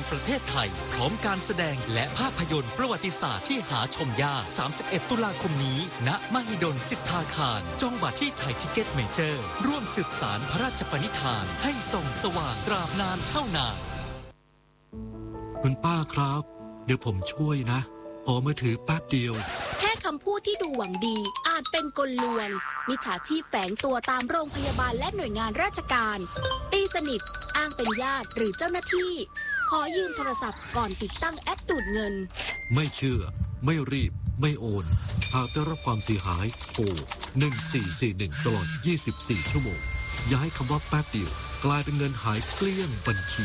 ประเทศไทยพร้อมการแสดงและภาพยนตร์ประวัติศาสตร์ที่หาชมยาก31 ตุลาคมนี้ณมหิดลสิทธาคารจองบัตรที่ไทยทิเก็ตเมเจอร์ร่วมสืบสานพระราชปณิธานให้ส่องสว่างตราบนานเท่านานคุณป้าครับเดี๋ยวผมช่วยนะขอมือถือแป๊บเดียวแค่คำพูดที่ดูหวังดีอาจเป็นกลลวงมิจฉาชีพแฝงตัวตามโรงพยาบาลและหน่วยงานราชการตีสนิทอ้างเป็นญาติหรือเจ้าหน้าที่ขอยืมโทรศัพท์ก่อนติดตั้งแอปดูดเงินไม่เชื่อไม่รีบไม่โอนหากได้รับความเสียหายโทร1441ตลอด24 ชั่วโมงอย่าให้คำว่าแป๊บเดียวกลายเป็นเงินหายเกลี้ยงบัญชี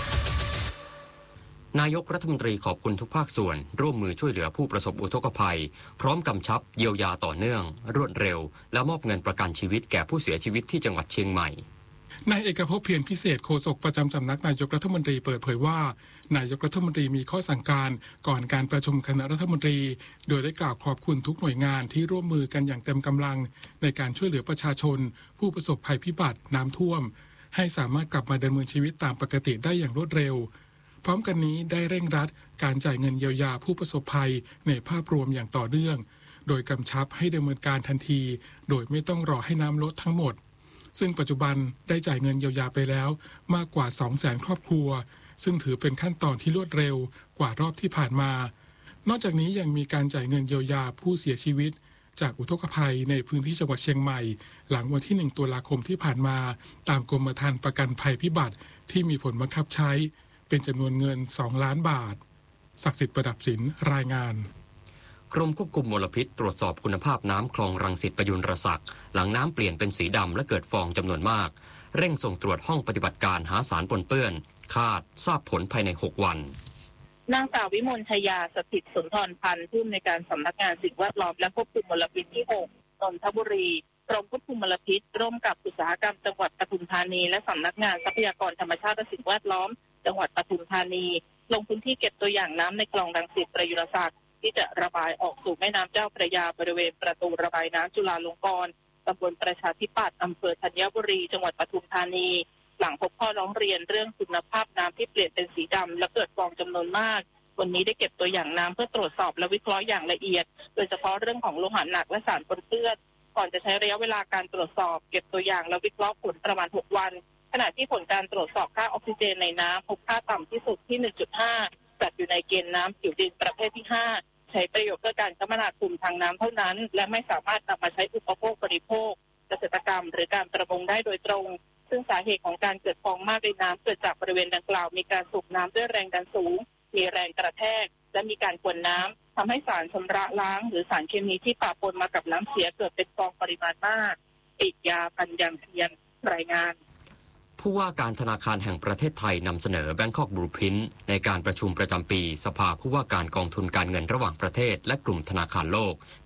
นายกรัฐมนตรีขอบคุณทุกภาคส่วนร่วมมือช่วยเหลือผู้ประสบอุทกภัยพร้อมกำชับเยียวยาต่อเนื่องรวดเร็วและมอบเงินประกันชีวิตแก่ผู้เสียชีวิตที่จังหวัดเชียงใหม่นายเอกภพเพียรพิเศษโฆษกประจำสำนักนายกรัฐมนตรีเปิดเผยว่านายกรัฐมนตรีมีข้อสั่งการก่อนการประชุมคณะรัฐมนตรีโดยได้กล่าวขอบคุณทุกหน่วยงานที่ร่วมมือกันอย่างเต็มกำลังในการช่วยเหลือประชาชนผู้ประสบภัยพิบัติน้ำท่วมให้สามารถกลับมาดำเนินชีวิตตามปกติได้อย่างรวดเร็วพร้อมกันนี้ได้เร่งรัดการจ่ายเงินเยียวยาผู้ประสบภัยในภาพรวมอย่างต่อเนื่องโดยกำชับให้ดำเนินการทันทีโดยไม่ต้องรอให้น้ำลดทั้งหมดซึ่งปัจจุบันได้จ่ายเงินเยียวยาไปแล้วมากกว่า 200,000 ครอบครัวซึ่งถือเป็นขั้นตอนที่รวดเร็วกว่ารอบที่ผ่านมานอกจากนี้ยังมีการจ่ายเงินเยียวยาผู้เสียชีวิตจากอุทกภัยในพื้นที่จังหวัดเชียงใหม่หลังวันที่1 ตุลาคมที่ผ่านมาตามกรมธรรม์ประกันภัยพิบัติที่มีผลบังคับใช้เป็นจำนวนเงิน2 ล้านบาทศักดิ์สิทธิ์ประดับศิลป์รายงานกรมควบคุมมลพิษตรวจสอบคุณภาพน้ำคลองรังสิตประยุรศักดิ์หลังน้ำเปลี่ยนเป็นสีดำและเกิดฟองจำนวนมากเร่งส่งตรวจห้องปฏิบัติการหาสารปนเปื้อนคาดทราบผลภายใน6 วันนางสาววิมลชยาสถิตสุนทรพันธ์ผู้อำนวยการสำนักงานสิ่งแวดล้อมและควบคุมมลพิษที่6นนทบุรีกรมควบคุมมลพิษร่วมกับอุตสาหกรรมจังหวัดปทุมธานีและสำนักงานทรัพยากรธรรมชาติและสิ่งแวดล้อมจังหวัดปทุมธานีลงพื้นที่เก็บตัวอย่างน้ำในคลองรังสิตประยุรศักดิ์ที่จะระบายออกสู่แม่น้ำเจ้าพระยาบริเวณประตูระบายน้ำจุฬาลงกรณ์ตำบลประชาธิปัตย์อำเภอธัญบุรีจังหวัดปทุมธานีหลังพบข้อร้องเรียนเรื่องคุณภาพน้ำที่เปลี่ยนเป็นสีดำและเกิดฟองจำนวนมากวันนี้ได้เก็บตัวอย่างน้ำเพื่อตรวจสอบและวิเคราะห์อย่างละเอียดโดยเฉพาะเรื่องของโลหะหนักและสารปนเปื้อนก่อนจะใช้ระยะเวลาการตรวจสอบเก็บตัวอย่างและวิเคราะห์ผลประมาณ6 วันขณะที่ผลการตรวจสอบค่าออกซิเจนในน้ำพบค่าต่ำที่สุดที่ 1.5 จัดอยู่ในเกณฑ์น้ำผิวดินประเภทที่5ใช้ประโยชน์เพื่อการคมนาคมทางน้ำเท่านั้นและไม่สามารถนำมาใช้อุปโภคบริโภคเกษตรกรรมหรือการประมงได้โดยตรงซึ่งสาเหตุของการเกิดฟองมากในน้ำเกิดจากบริเวณดังกล่าวมีการสูบน้ำด้วยแรงดันสูงมีแรงกระแทกและมีการกวนน้ำทำให้สารชำระล้างหรือสารเคมีที่ปะปนมากับน้ำเสียเกิดเป็นฟองปริมาณมากติดยาปัญญังเทียนรายงานผู้ว่าการธนาคารแห่งประเทศไทยนำเสนอ Bangkok Blueprint ในการประชุมประจำปีสภาผู้ว่าการกองทุนการเงินระหว่างประเทศและกลุ่มธนาคารโลกปี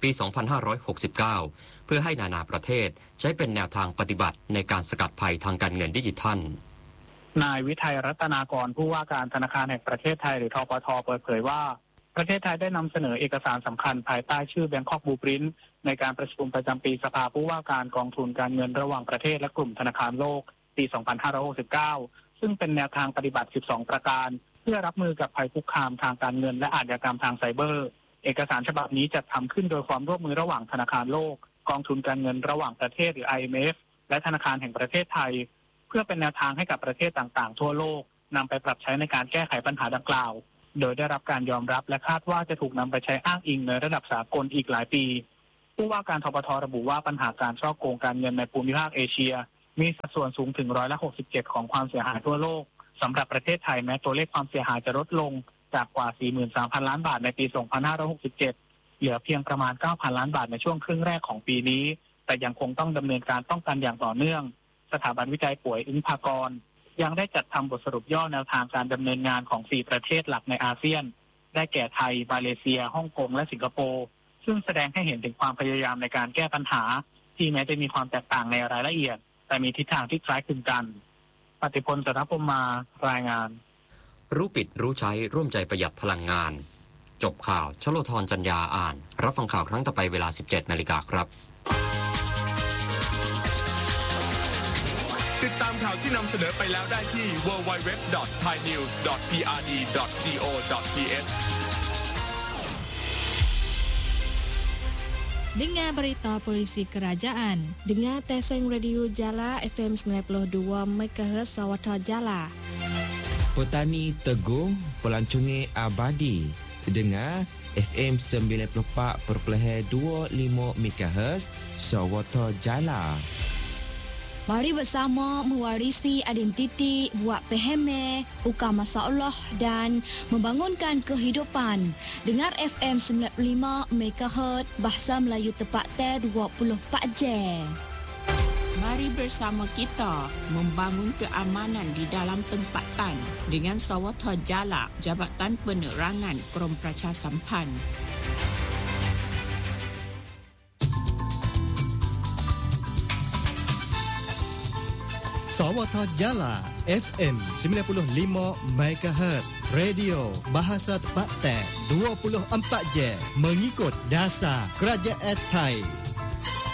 2569 เพื่อให้นานาประเทศใช้เป็นแนวทางปฏิบัติในการสกัดภัยทางการเงินดิจิทัลนายวิทัยรัตนากรผู้ว่าการธนาคารแห่งประเทศไทยหรือธปท.เปิดเผยว่าประเทศไทยได้นำเสนอเอกสารสำคัญภายใต้ชื่อ Bangkok Blueprint ในการประชุมประจำปีสภาผู้ว่าการกองทุนการเงินระหว่างประเทศและกลุ่มธนาคารโลกปี 2569 ซึ่งเป็นแนวทางปฏิบัติ 12 ประการเพื่อรับมือกับภัยคุกคามทางการเงินและอาชญากรรมทางไซเบอร์เอกสารฉบับนี้จัดทำขึ้นโดยความร่วมมือระหว่างธนาคารโลกกองทุนการเงินระหว่างประเทศหรือ IMF และธนาคารแห่งประเทศไทยเพื่อเป็นแนวทางให้กับประเทศต่างๆทั่วโลกนำไปปรับใช้ในการแก้ไขปัญหาดังกล่าวโดยได้รับการยอมรับและคาดว่าจะถูกนำไปใช้อ้างอิงในระดับสากลอีกหลายปีผู้ว่าการธปท.ระบุว่าปัญหาการฉ้อโกงการเงินในภูมิภาคเอเชียมีสัดส่วนสูงถึง67%ของความเสียหายทั่วโลกสำหรับประเทศไทยแม้ตัวเลขความเสียหายจะลดลงจากกว่า 43,000 ล้านบาทในปี 2567 เหลือเพียงประมาณ 9,000 ล้านบาทในช่วงครึ่งแรกของปีนี้แต่ยังคงต้องดำเนินการป้องกันอย่างต่อเนื่องสถาบันวิจัยป่วยอึ้งภากรยังได้จัดทำบทสรุปย่อแนวทางการดำเนินงานของ4ประเทศหลักในอาเซียนได้แก่ไทยมาเลเซียฮ่องกงและสิงคโปร์ซึ่งแสดงให้เห็นถึงความพยายามในการแก้ปัญหาที่แม้จะมีความแตกต่างในรายละเอียดแต่มีทิศทางที่คล้ายคลึงกันปฏิพล สัทธพรหมารายงานรู้ปิดรู้ใช้ร่วมใจประหยัดพลังงานจบข่าวชโลธรจันยาอ่านรับฟังข่าวครั้งต่อไปเวลา 17 นาฬิกาครับติดตามข่าวที่นำเสนอไปแล้วได้ที่ www.thainews.prd.go.th Dengar berita polisi kerajaan. Dengar Teseng Radio Jala FM 92 MHz Sawatha Jala. Petani Teguh Pelancongan Abadi. Dengar FM 94.25 MHz Sawatha Jala. Mari bersama mewarisi identiti, buat peheme, buka masalah dan membangunkan kehidupan. Dengar FM 95 MHz Bahasa Melayu tepat 24 jam. Mari bersama kita membangun keamanan di dalam tempatan dengan Sawatha Jala, Jabatan Penerangan Krom Pracha Sampan. Sawatha Jala FM 95 MHz Radio Bahasa Tempatan 24 jam mengikut dasar Kerajaan Thai.